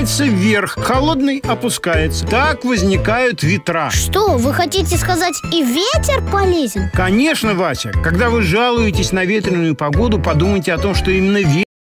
поднимается вверх, холодный опускается. Так возникают ветра. Что, вы хотите сказать, и ветер полезен? Конечно, Вася, когда вы жалуетесь на ветреную погоду, подумайте о том, что именно ветер